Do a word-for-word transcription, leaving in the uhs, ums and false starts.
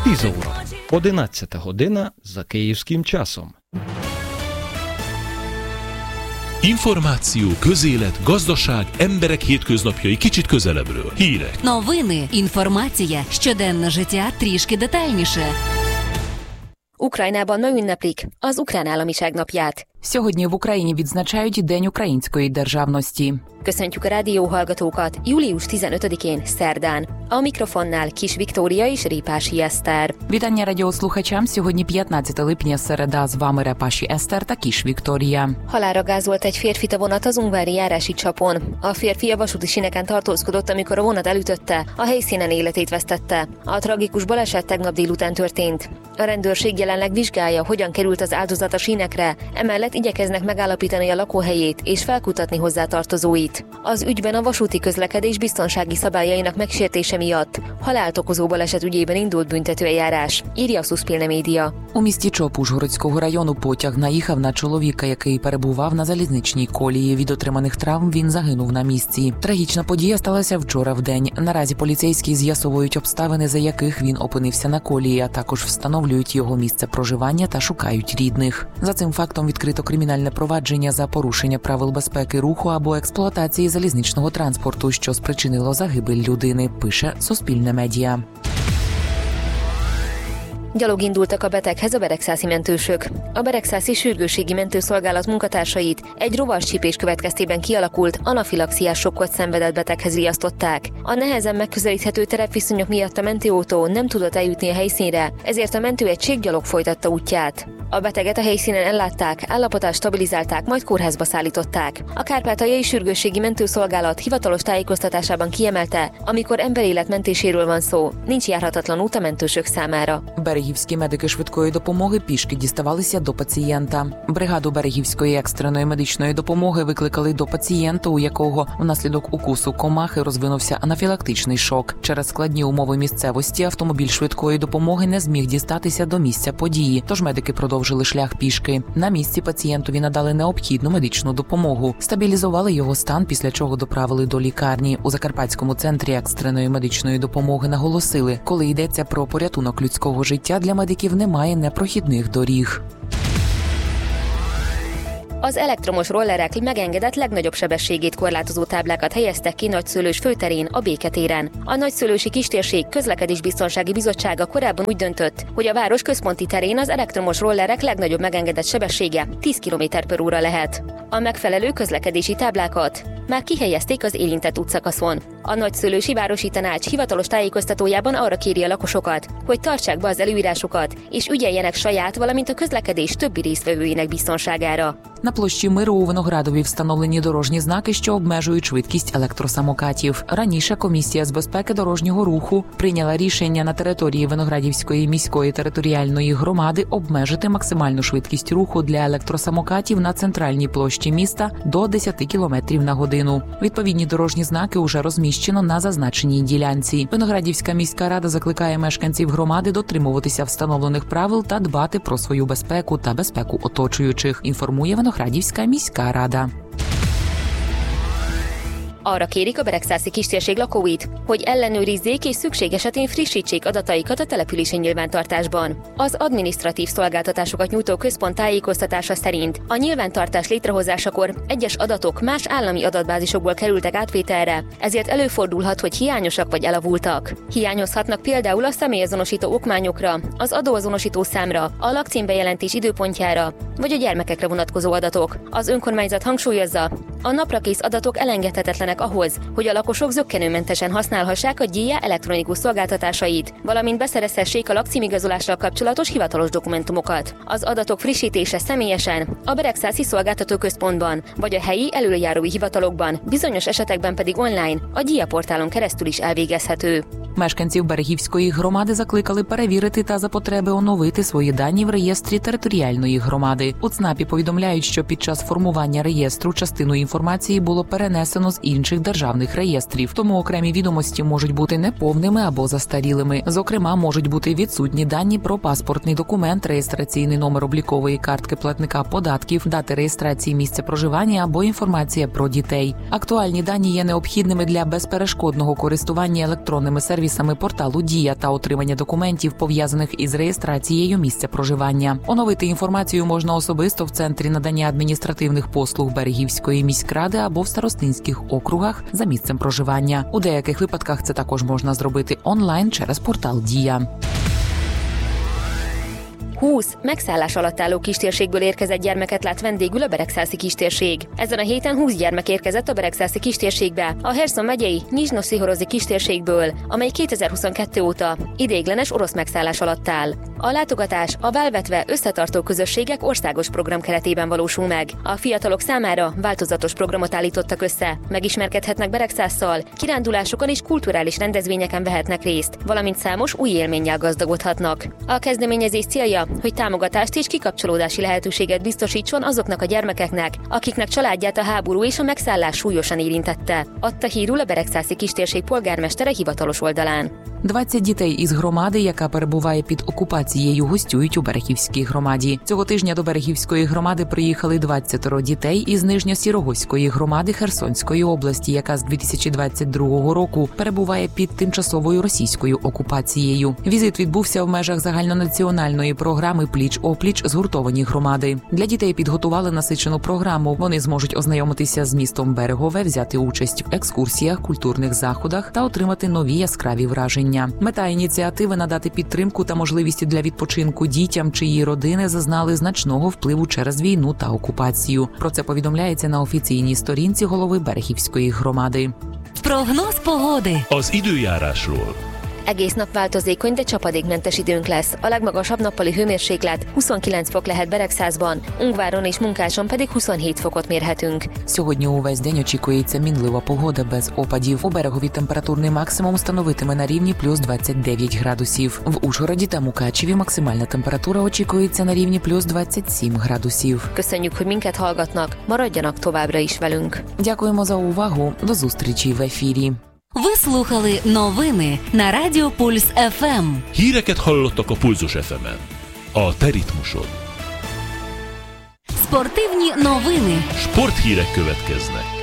tíz óra, одинадцята година за kиївським часом. Információ, közélet, gazdaság, emberek hétköznapjai kicsit közelebbről. Hírek. Новини, інформація, щоденне життя трішки детальніше. Ukrajnában ma ünneplik az Ukrán Államiság napját. Сьогодні в Україні відзначають День української державності. Köszöntjük a rádióhallgatókat július tizenötödikén szerdán. A mikrofonnál Kis Viktória és Répási Eszter. Вітання радіослухачам. Сьогодні п'ятнадцяте липня, середа. З вами Репаші Eszter та Kis Viktória. Halálra gázolt egy férfit a vonat az ungvári járási csapon. A férfi a vasúti sineken tartózkodott, amikor a vonat elütötte, a helyszínen életét vesztette. A tragikus baleset tegnap délután történt. A rendőrség jelenleg vizsgálja, hogyan került az áldozat a sínekre, emellett igyekeznek megállapítani a lakóhelyét és felkutatni hozzátartozóit. Az ügyben a vasúti közlekedés biztonsági szabályainak megsértése miatt halált okozó baleset ügyében indult büntetőeljárás, írja a Суспільне медіа. У місті Чоп Ужгородського району потяг наїхав на чоловіка, який перебував на залізничній колії. Від отриманих травм він загинув на місці. Трагічна подія сталася вчора вдень. Наразі поліцейські з'ясовують обставини, за яких він опинився на колії, а також встановлюють його місце проживання та шукають рідних. За цим фактом відкрито кримінальне провадження за порушення правил безпеки руху або експлуатації залізничного транспорту, що спричинило загибель людини, пише Суспільне медіа. Gyalog indultak a beteghez a beregszászi mentősök. A beregszászi sürgősségi mentőszolgálat munkatársait egy rovarscsípés következtében kialakult anafilaxiás sokkot szenvedett beteghez riasztották. A nehezen megközelíthető terepviszonyok miatt a mentőautó nem tudott eljutni a helyszínre, ezért a mentőegység gyalog folytatta útját. A beteget a helyszínen ellátták, állapotát stabilizálták, majd kórházba szállították. A kárpátaljai sürgősségi mentőszolgálat hivatalos tájékoztatásában kiemelte, amikor emberélet mentéséről van szó, nincs járhatatlan út a mentősök számára. Берегівські медики швидкої допомоги пішки діставалися до пацієнта. Бригаду Берегівської екстреної медичної допомоги викликали до пацієнта, у якого внаслідок укусу комахи розвинувся анафілактичний шок. Через складні умови місцевості автомобіль швидкої допомоги не зміг дістатися до місця події, тож медики продовжили шлях пішки. На місці пацієнтові надали необхідну медичну допомогу. Стабілізували його стан, після чого доправили до лікарні. У Закарпатському центрі екстреної медичної допомоги наголосили, коли йдеться про порятунок людського життя, для медиків немає непрохідних доріг. Az elektromos rollerek megengedett legnagyobb sebességét korlátozó táblákat helyeztek ki Nagyszőlős főterén, a Béketéren. A Nagyszőlősi Kistérség Közlekedésbiztonsági Bizottsága korábban úgy döntött, hogy a város központi terén az elektromos rollerek legnagyobb megengedett sebessége tíz kilométer per óra lehet. A megfelelő közlekedési táblákat már kihelyezték az érintett útszakaszon. A Nagyszőlősi Városi Tanács hivatalos tájékoztatójában arra kéri a lakosokat, hogy tartsák be az előírásokat, és ügyeljenek saját, valamint a közlekedés többi résztvevőinek biztonságára. На площі Миру у Виноградові встановлені дорожні знаки, що обмежують швидкість електросамокатів. Раніше комісія з безпеки дорожнього руху прийняла рішення на території Виноградівської міської територіальної громади обмежити максимальну швидкість руху для електросамокатів на центральній площі міста до десять кілометрів на годину. Відповідні дорожні знаки уже розміщено на зазначеній ділянці. Виноградівська міська рада закликає мешканців громади дотримуватися встановлених правил та dbати про свою безпеку та безпеку оточуючих, інформує Виноградівська міська рада. Arra kérik a beregszászi kistérség lakóit, hogy ellenőrizzék és szükség esetén frissítsék adataikat a települési nyilvántartásban. Az adminisztratív szolgáltatásokat nyújtó központ tájékoztatása szerint a nyilvántartás létrehozásakor egyes adatok más állami adatbázisokból kerültek átvételre, ezért előfordulhat, hogy hiányosak vagy elavultak. Hiányozhatnak például a személyazonosító okmányokra, az adóazonosító számra, a lakcímbejelentés időpontjára, vagy a gyermekekre vonatkozó adatok. Az önkormányzat hangsúlyozza, a naprakész adatok elengedhetetlenek ahhoz, hogy a lakosok zökkenőmentesen használhassák a GIA elektronikus szolgáltatásait, valamint beszerezhessék a lakcímigazolással kapcsolatos hivatalos dokumentumokat. Az adatok frissítése személyesen, a beregszászi szolgáltatóközpontban, vagy a helyi előjárói hivatalokban, bizonyos esetekben pedig online, a GIA portálon keresztül is elvégezhető. Мешканців Берегівської громади закликали перевірити та за потреби оновити свої дані в реєстрі територіальної громади. У ЦНАПі повідомляють, що під час формування реєстру частину інформації було перенесено з інших інших державних реєстрів, тому окремі відомості можуть бути неповними або застарілими. Зокрема, можуть бути відсутні дані про паспортний документ, реєстраційний номер облікової картки платника податків, дати реєстрації місця проживання або інформація про дітей. Актуальні дані є необхідними для безперешкодного користування електронними сервісами порталу «Дія» та отримання документів, пов'язаних із реєстрацією місця проживання. Оновити інформацію можна особисто в Центрі надання адміністративних послуг Берегівської міськради або в старостинських округах за місцем проживання. У деяких випадках це також можна зробити онлайн через портал «Дія». húsz megszállás alatt álló kistérségből érkezett gyermeket lát vendégül a Beregszászi kistérség. Ezen a héten húsz gyermek érkezett a Beregszászi kistérségbe, a Herson megyei Nyizsno-Szihorozi kistérségből, amely kétezer-huszonkettő óta ideiglenes orosz megszállás alatt áll. A látogatás a válvetve összetartó közösségek országos program keretében valósul meg. A fiatalok számára változatos programot állítottak össze, megismerkedhetnek Beregszásszal, kirándulásokon és kulturális rendezvényeken vehetnek részt, valamint számos új élménnyel gazdagodhatnak. A kezdeményezés célja, hogy támogatást és kikapcsolódási lehetőséget biztosítson azoknak a gyermekeknek, akiknek családját a háború és a megszállás súlyosan érintette, adta hírul a Beregszászi kistérség polgármestere hivatalos oldalán. двадцять дітей із громади, яка перебуває під окупацією, гостюють у Берегівській громаді. Цього тижня до Берегівської громади приїхали двадцять дітей із Нижньосіровозької громади Херсонської області, яка з дві тисячі двадцять другого року перебуває під тимчасовою російською окупацією. Візит відбувся в межах загальнонаціональної програми «Пліч-опліч. Згуртовані громади». Для дітей підготували насичену програму. Вони зможуть ознайомитися з містом Берегове, взяти участь в екскурсіях, культурних заходах та отримати нові яскраві враження. Мета ініціативи – надати підтримку та можливість для відпочинку дітям, чиї родини зазнали значного впливу через війну та окупацію. Про це повідомляється на офіційній сторінці голови Берегівської громади. Прогноз pогоди. Az időjárásról. Egész nap változékony, de csapadékmentes időnk lesz. A legmagasabb nappali hőmérséklet huszonkilenc fok lehet Beregszászban, Ungváron és Munkáson pedig huszonhét fokot mérhetünk. Сьогодні увесь день очікується мінлива погода без опадів. У Берегові температурний максимум становитиме на рівні плюс двадцять дев'ять градусів. В Ужгороді та Мукачеві максимальна температура очікується на рівні плюс двадцять сім градусів. Köszönjük, hogy minket hallgatnak, maradjanak továbbra is velünk. Дякуємо за увагу. До зустрічі в ефірі. Ви слухали новини на Радіо Пульс еф ем. Híreket hallottak a Pulzus еф емен. A te ritmusod. Спортивні новини. Sporthírek következnek.